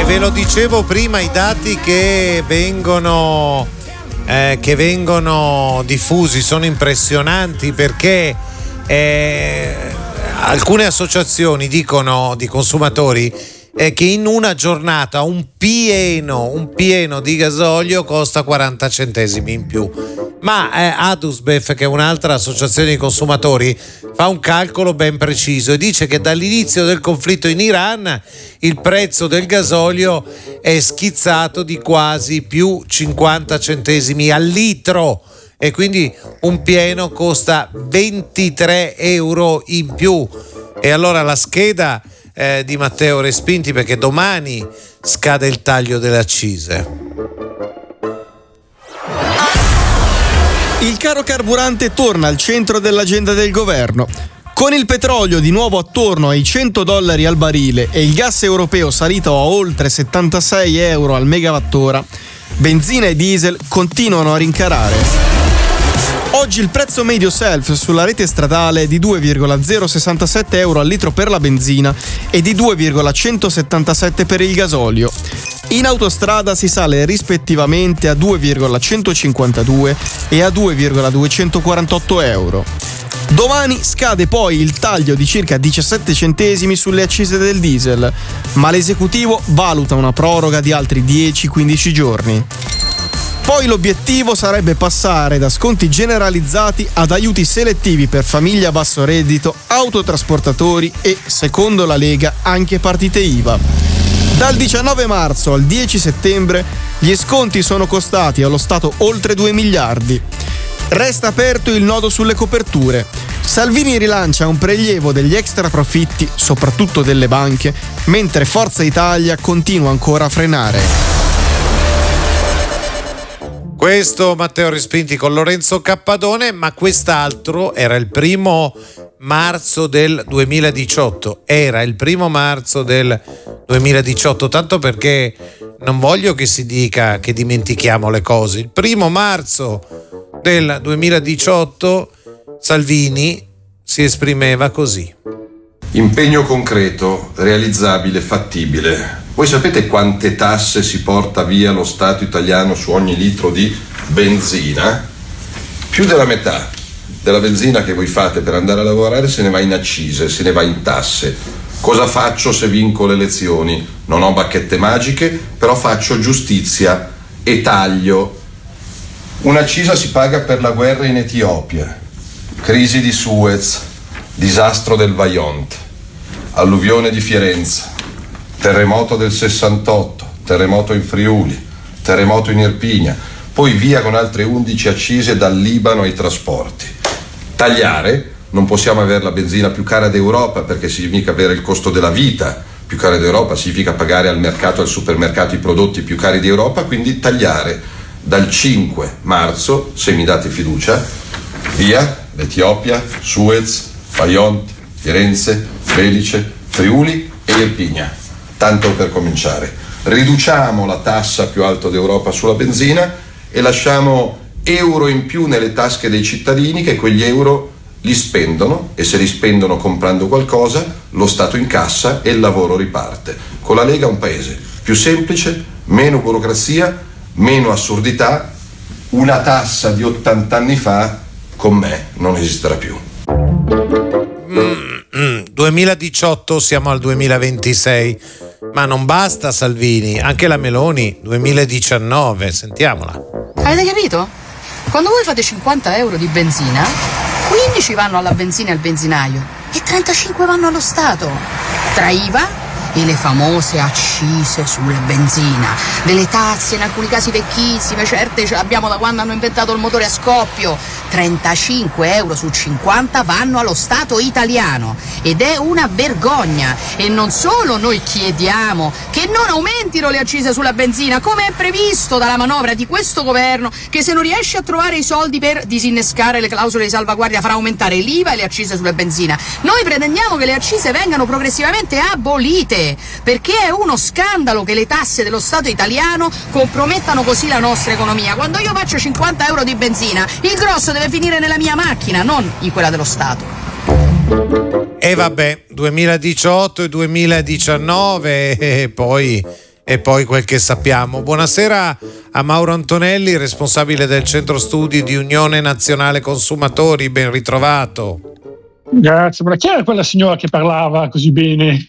ve lo dicevo prima, i dati che vengono diffusi sono impressionanti, perché alcune associazioni dicono, di consumatori, che in una giornata un pieno di gasolio costa 40 centesimi in più. Ma Adusbef, che è un'altra associazione di consumatori, fa un calcolo ben preciso e dice che dall'inizio del conflitto in Iran il prezzo del gasolio è schizzato di quasi più 50 centesimi al litro, e quindi un pieno costa 23 euro in più. E allora la scheda di Matteo Respinti, perché domani scade il taglio delle accise. Il caro carburante torna al centro dell'agenda del governo. Con il petrolio di nuovo attorno ai $100 al barile e il gas europeo salito a oltre 76 euro al megawattora, benzina e diesel continuano a rincarare. Oggi il prezzo medio self sulla rete stradale è di 2,067 euro al litro per la benzina e di 2,177 per il gasolio. In autostrada si sale rispettivamente a 2,152 e a 2,248 euro. Domani scade poi il taglio di circa 17 centesimi sulle accise del diesel, ma l'esecutivo valuta una proroga di altri 10-15 giorni. Poi l'obiettivo sarebbe passare da sconti generalizzati ad aiuti selettivi per famiglie a basso reddito, autotrasportatori e, secondo la Lega, anche partite IVA. Dal 19 marzo al 10 settembre gli sconti sono costati allo Stato oltre 2 miliardi. Resta aperto il nodo sulle coperture. Salvini rilancia un prelievo degli extra profitti, soprattutto delle banche, mentre Forza Italia continua ancora a frenare. Questo Matteo Respinti con Lorenzo Cappadone, ma quest'altro era il 1 marzo del 2018. Era il 1 marzo del 2018, tanto perché non voglio che si dica che dimentichiamo le cose. Il 1 marzo del 2018 Salvini si esprimeva così. Impegno concreto, realizzabile, fattibile. Voi sapete quante tasse si porta via lo Stato italiano su ogni litro di benzina? Più della metà della benzina che voi fate per andare a lavorare se ne va in accise, se ne va in tasse. Cosa faccio se vinco le elezioni? Non ho bacchette magiche, però faccio giustizia e taglio. Un'accisa si paga per la guerra in Etiopia, crisi di Suez, disastro del Vajont, alluvione di Firenze, terremoto del 68, terremoto in Friuli, terremoto in Irpinia, poi via con altre 11 accise dal Libano ai trasporti. Tagliare, non possiamo avere la benzina più cara d'Europa perché significa avere il costo della vita più cara d'Europa, significa pagare al mercato, al supermercato i prodotti più cari d'Europa, quindi tagliare dal 5 marzo, se mi date fiducia, via l'Etiopia, Suez, Vajont, Firenze, Belice, Friuli e Irpinia. Tanto per cominciare. Riduciamo la tassa più alta d'Europa sulla benzina e lasciamo euro in più nelle tasche dei cittadini, che quegli euro li spendono, e se li spendono comprando qualcosa, lo Stato incassa e il lavoro riparte. Con la Lega un paese più semplice, meno burocrazia, meno assurdità. Una tassa di 80 anni fa con me non esisterà più. 2018, siamo al 2026, ma non basta Salvini, anche la Meloni 2019, sentiamola. Avete capito? Quando voi fate 50 euro di benzina, 15 vanno alla benzina e al benzinaio e 35 vanno allo Stato, tra IVA e le famose accise sulla benzina, delle tasse in alcuni casi vecchissime, certe ce l'abbiamo da quando hanno inventato il motore a scoppio. 35 euro su 50 vanno allo Stato italiano ed è una vergogna. E non solo noi chiediamo che non aumentino le accise sulla benzina come è previsto dalla manovra di questo governo, che se non riesce a trovare i soldi per disinnescare le clausole di salvaguardia farà aumentare l'IVA e le accise sulla benzina. Noi pretendiamo che le accise vengano progressivamente abolite, perché è uno scandalo che le tasse dello Stato italiano compromettano così la nostra economia. Quando io faccio 50 euro di benzina, il grosso deve finire nella mia macchina, non in quella dello Stato. E vabbè, 2018 e 2019 e poi e poi quel che sappiamo. Buonasera a Mauro Antonelli, responsabile del centro studi di Unione Nazionale Consumatori, ben ritrovato. Grazie, ma chi era quella signora che parlava così bene?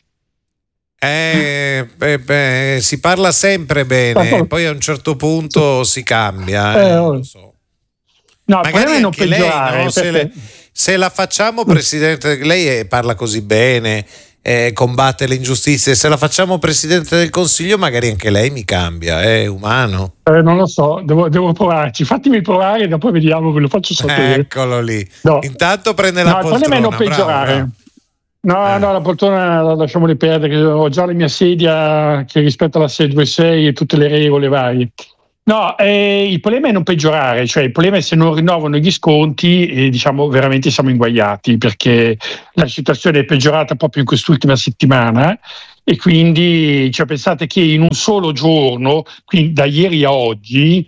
Si parla sempre bene, poi a un certo punto si cambia. Non so. No, magari non anche peggiorare, lei, no? perché... se la facciamo presidente, lei parla così bene, combatte le ingiustizie, se la facciamo presidente del Consiglio magari anche lei mi cambia, è umano. Non lo so, devo provarci, fatemi provare e dopo vediamo, ve lo faccio sapere. Eccolo lì. No. Intanto prende la poltrona. Il problema è non peggiorare. No, la poltrona lasciamoli perdere, ho già la mia sedia che rispetta la 626 e tutte le regole varie. No, il problema è non peggiorare, cioè il problema è se non rinnovano gli sconti, diciamo veramente siamo inguaiati, perché la situazione è peggiorata proprio in quest'ultima settimana e quindi pensate che in un solo giorno, quindi da ieri a oggi,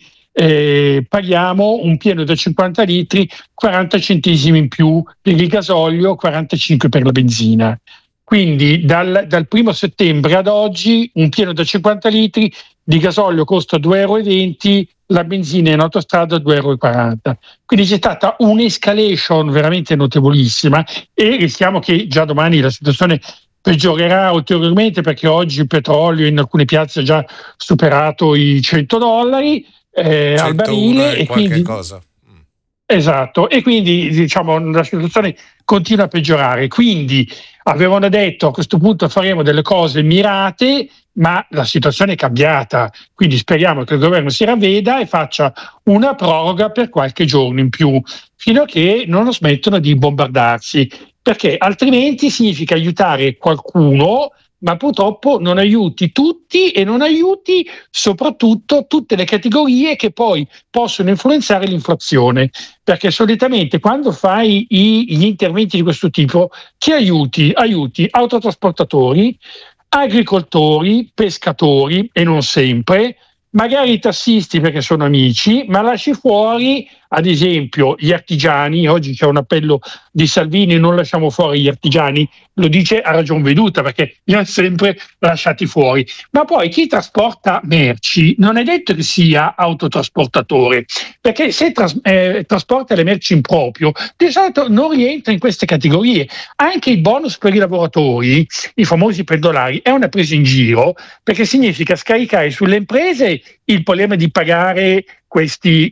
paghiamo un pieno da 50 litri 40 centesimi in più per il gasolio, 45 per la benzina. Quindi dal 1 settembre ad oggi un pieno da 50 litri di gasolio costa 2,20 €, la benzina in autostrada 2,40 €. Quindi c'è stata un'escalation veramente notevolissima e rischiamo che già domani la situazione peggiorerà ulteriormente, perché oggi il petrolio in alcune piazze ha già superato i $100 al barile e quindi cosa. Esatto, e quindi la situazione continua a peggiorare. Quindi avevano detto a questo punto faremo delle cose mirate, ma la situazione è cambiata, quindi speriamo che il governo si ravveda e faccia una proroga per qualche giorno in più, fino a che non smettono di bombardarsi, perché altrimenti significa aiutare qualcuno, ma purtroppo non aiuti tutti e non aiuti soprattutto tutte le categorie che poi possono influenzare l'inflazione, perché solitamente quando fai gli interventi di questo tipo chi aiuti autotrasportatori, agricoltori, pescatori e non sempre, magari i tassisti perché sono amici, ma lasci fuori ad esempio gli artigiani. Oggi c'è un appello di Salvini, non lasciamo fuori gli artigiani, lo dice a ragion veduta perché li hanno sempre lasciati fuori. Ma poi chi trasporta merci non è detto che sia autotrasportatore, perché se trasporta le merci in proprio di solito non rientra in queste categorie. Anche il bonus per i lavoratori, i famosi pendolari, è una presa in giro, perché significa scaricare sulle imprese il problema di pagare questi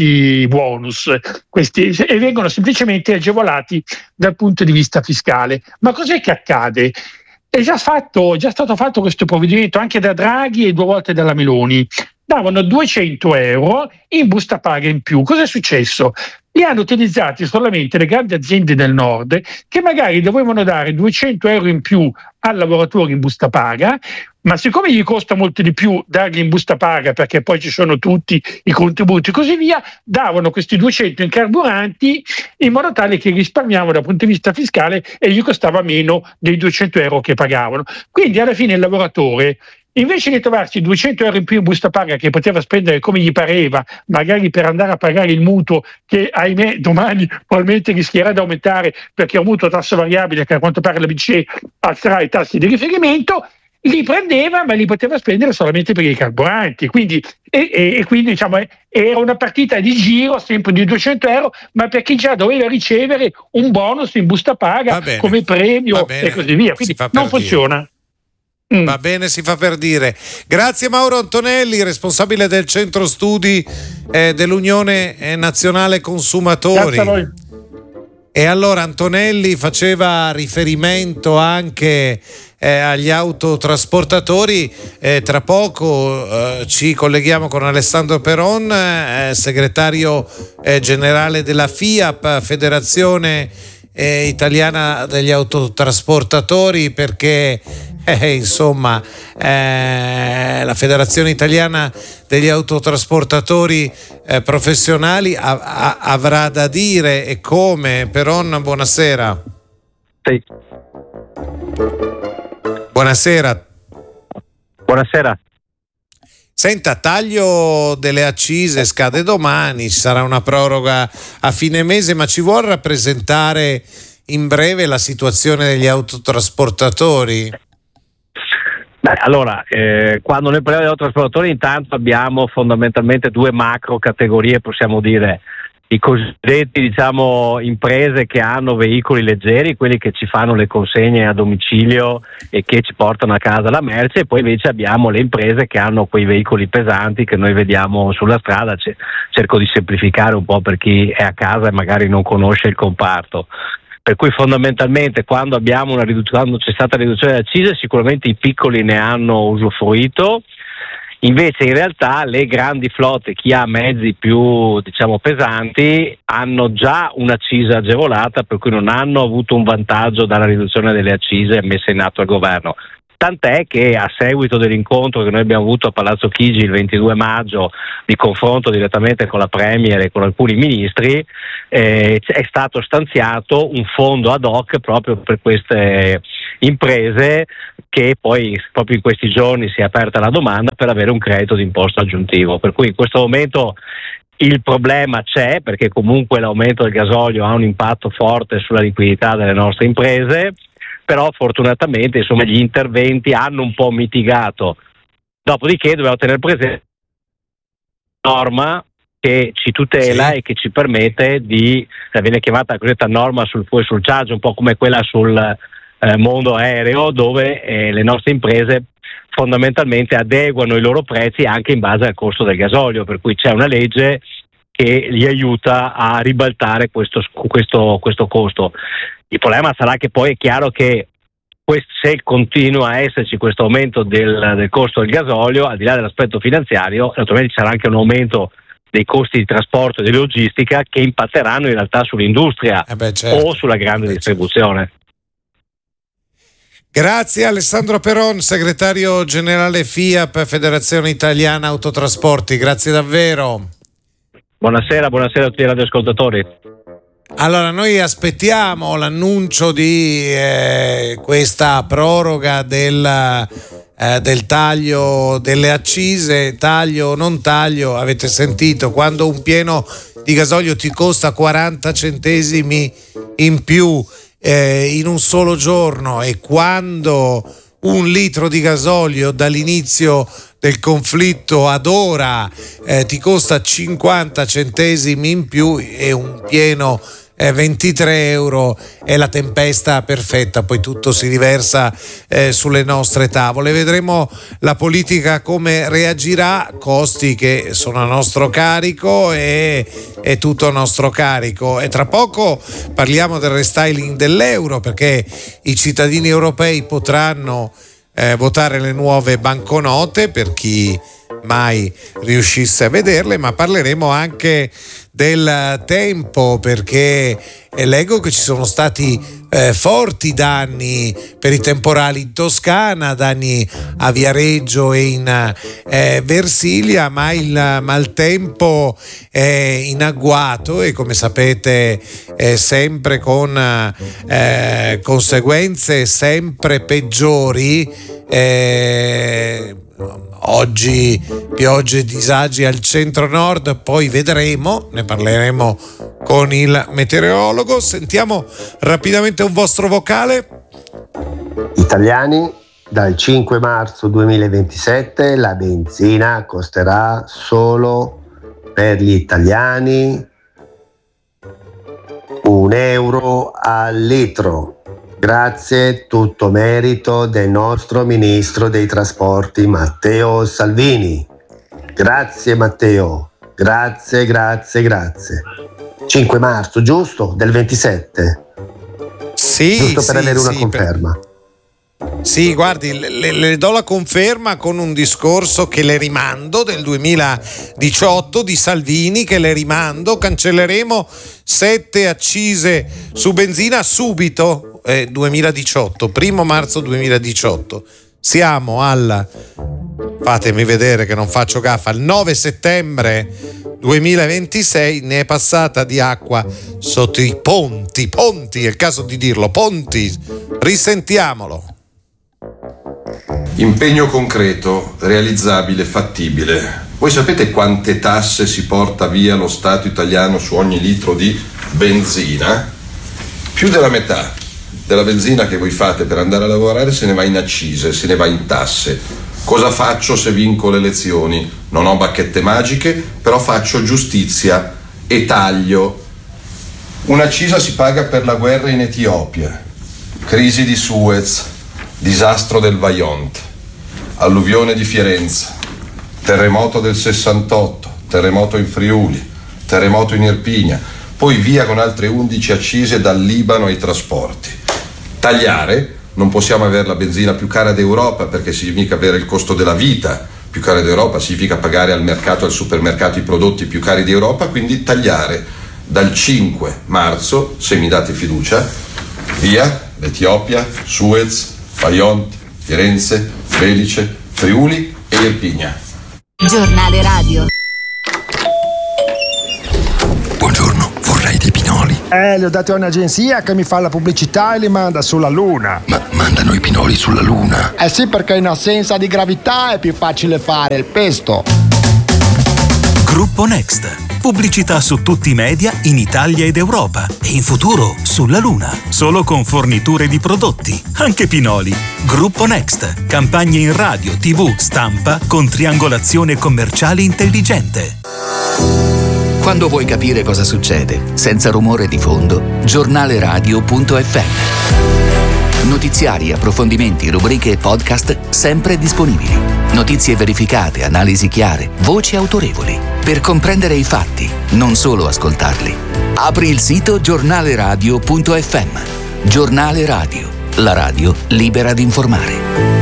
bonus, e vengono semplicemente agevolati dal punto di vista fiscale. Ma cos'è che accade? È già stato fatto questo provvedimento anche da Draghi e 2 volte dalla Meloni. Davano 200 € in busta paga in più. Cosa è successo? Li hanno utilizzati solamente le grandi aziende del nord, che magari dovevano dare 200 € in più al lavoratore in busta paga, ma siccome gli costa molto di più dargli in busta paga, perché poi ci sono tutti i contributi e così via, davano questi 200 in carburanti in modo tale che risparmiavano dal punto di vista fiscale e gli costava meno dei 200 € che pagavano. Quindi alla fine il lavoratore, invece di trovarsi 200 € in più in busta paga che poteva spendere come gli pareva, magari per andare a pagare il mutuo che ahimè domani probabilmente rischierà di aumentare, perché è un mutuo a tasso variabile che a quanto pare la BCE alzerà i tassi di riferimento, li prendeva ma li poteva spendere solamente per i carburanti. Quindi, quindi era una partita di giro sempre di 200 €, ma per chi già doveva ricevere un bonus in busta paga come premio e così via. Quindi non funziona. Va bene, si fa per dire. Grazie Mauro Antonelli, responsabile del centro studi dell'Unione Nazionale Consumatori. Grazie a voi. E allora Antonelli faceva riferimento anche agli autotrasportatori. Tra poco ci colleghiamo con Alessandro Peron, segretario generale della FIAP, Federazione Italiana degli Autotrasportatori, perché la Federazione Italiana degli Autotrasportatori professionali avrà da dire e come. Peron, buonasera. Sì. Buonasera. Buonasera. Senta, taglio delle accise scade domani, ci sarà una proroga a fine mese, ma ci vuol rappresentare in breve la situazione degli autotrasportatori? Allora, quando noi parliamo dei trasportatori, intanto abbiamo fondamentalmente due macro categorie, possiamo dire. I cosiddetti, imprese che hanno veicoli leggeri, quelli che ci fanno le consegne a domicilio e che ci portano a casa la merce, e poi invece abbiamo le imprese che hanno quei veicoli pesanti che noi vediamo sulla strada. Cerco di semplificare un po' per chi è a casa e magari non conosce il comparto. Per cui fondamentalmente quando c'è stata riduzione delle accise, sicuramente i piccoli ne hanno usufruito. Invece in realtà le grandi flotte, chi ha mezzi più pesanti, hanno già un'accisa agevolata, per cui non hanno avuto un vantaggio dalla riduzione delle accise messe in atto al governo. Tant'è che a seguito dell'incontro che noi abbiamo avuto a Palazzo Chigi il 22 maggio, di confronto direttamente con la Premier e con alcuni ministri, è stato stanziato un fondo ad hoc proprio per queste imprese, che poi proprio in questi giorni si è aperta la domanda per avere un credito d'imposta aggiuntivo. Per cui in questo momento il problema c'è, perché comunque l'aumento del gasolio ha un impatto forte sulla liquidità delle nostre imprese, però fortunatamente gli interventi hanno un po' mitigato. Dopodiché dobbiamo tenere presente una norma che ci tutela e che ci permette viene chiamata la cosiddetta norma sul charge, un po' come quella sul mondo aereo, dove le nostre imprese fondamentalmente adeguano i loro prezzi anche in base al costo del gasolio, per cui c'è una legge che li aiuta a ribaltare questo costo. Il problema sarà che poi è chiaro che se continua a esserci questo aumento del costo del gasolio, al di là dell'aspetto finanziario, naturalmente ci sarà anche un aumento dei costi di trasporto e di logistica che impatteranno in realtà sull'industria o sulla grande distribuzione. Grazie Alessandro Peron, segretario generale FIAP, Federazione Italiana Autotrasporti, grazie davvero. Buonasera a tutti i radioascoltatori. Allora, noi aspettiamo l'annuncio di questa proroga del taglio delle accise, taglio o non taglio. Avete sentito, quando un pieno di gasolio ti costa 40 centesimi in più in un solo giorno, e quando un litro di gasolio dall'inizio del conflitto ad ora ti costa 50 centesimi in più, e un pieno 23 euro, è la tempesta perfetta. Poi tutto si riversa sulle nostre tavole. Vedremo la politica come reagirà, costi che sono a nostro carico e tutto a nostro carico. E tra poco parliamo del restyling dell'euro, perché i cittadini europei potranno votare le nuove banconote, per chi mai riuscisse a vederle, ma parleremo anche del tempo, perché leggo che ci sono stati forti danni per i temporali in Toscana, danni a Viareggio e in Versilia, ma il maltempo è in agguato e, come sapete, sempre con conseguenze sempre peggiori. Oggi piogge e disagi al centro-nord, poi vedremo, ne parleremo con il meteorologo. Sentiamo rapidamente un vostro vocale. Italiani, dal 5 marzo 2027 la benzina costerà solo per gli italiani €1 al litro. Grazie, tutto merito del nostro ministro dei trasporti Matteo Salvini. Grazie Matteo, grazie. 5 marzo, giusto? Del 27? Sì, giusto per avere una conferma. Sì, guardi, le do la conferma con un discorso che le rimando del 2018 di Salvini, che le rimando. Cancelleremo 7 accise su benzina subito. 2018, 1 marzo 2018. Siamo fatemi vedere che non faccio gaffa, al 9 settembre 2026, ne è passata di acqua sotto i ponti, è il caso di dirlo, ponti. Risentiamolo. Impegno concreto, realizzabile, fattibile. Voi sapete quante tasse si porta via lo Stato italiano su ogni litro di benzina? Più della metà. della benzina che voi fate per andare a lavorare se ne va in accise, se ne va in tasse. Cosa faccio se vinco le elezioni? Non ho bacchette magiche, però faccio giustizia e taglio. Un'accisa si paga per la guerra in Etiopia, crisi di Suez, disastro del Vajont, alluvione di Firenze, terremoto del 68, terremoto in Friuli, terremoto in Irpinia, poi via con altre 11 accise dal Libano ai trasporti. Tagliare, non possiamo avere la benzina più cara d'Europa perché significa avere il costo della vita più cara d'Europa, significa pagare al mercato, al supermercato i prodotti più cari d'Europa, quindi tagliare. Dal 5 marzo, se mi date fiducia, via l'Etiopia, Suez, Vajont, Firenze, Belice, Friuli e Irpinia. Giornale radio. Buongiorno, vorrei dei pinoli. Li ho dati a un'agenzia che mi fa la pubblicità e li manda sulla Luna. Ma mandano i pinoli sulla Luna? Eh sì, perché in assenza di gravità è più facile fare il pesto. Gruppo Next. Pubblicità su tutti i media in Italia ed Europa e in futuro sulla Luna. Solo con forniture di prodotti, anche pinoli. Gruppo Next. Campagne in radio, TV, stampa con triangolazione commerciale intelligente. Quando vuoi capire cosa succede, senza rumore di fondo, giornaleradio.fm. Notiziari, approfondimenti, rubriche e podcast sempre disponibili. Notizie verificate, analisi chiare, voci autorevoli. Per comprendere i fatti, non solo ascoltarli. Apri il sito giornaleradio.fm. Giornale Radio, la radio libera di informare.